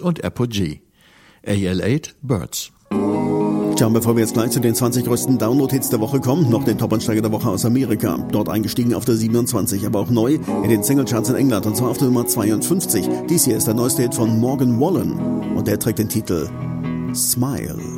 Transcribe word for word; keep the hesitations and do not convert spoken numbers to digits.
und Apogee. A L acht, Birds. Schauen, bevor wir jetzt gleich zu den zwanzig größten Download-Hits der Woche kommen, noch den Top-Ansteiger der Woche aus Amerika. Dort eingestiegen auf der siebenundzwanzig, aber auch neu in den Singlecharts in England, und zwar auf der Nummer zweiundfünfzig. Dies hier ist der neueste Hit von Morgan Wallen und der trägt den Titel Smile.